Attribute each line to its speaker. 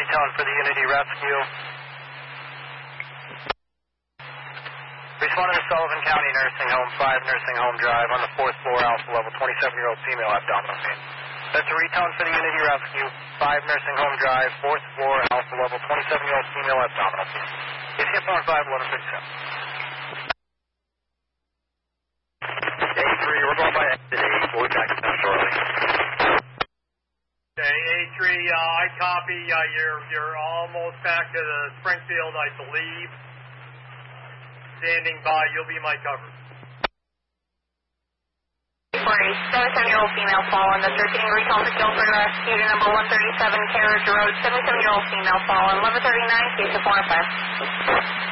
Speaker 1: retone for the Unity Rescue. Responding to Sullivan County Nursing Home, 5 Nursing Home Drive on the 4th floor, alpha level, 27-year-old female abdominal pain. That's a retone for the Unity Rescue, 5 Nursing Home Drive, 4th floor, alpha level, 27-year-old female abdominal pain. Is hip on 5, 1137. A3, we're going by exit 8. We'll be back in shortly.
Speaker 2: Okay, A3, I copy. You're almost back to the Springfield, I believe. Standing by, you'll be my cover.
Speaker 3: For a 77-year-old female fallen, the 13 recall to Guilford Rescue to number 137 Carriage Road, 77-year-old female fallen, 1139, case of 4 5.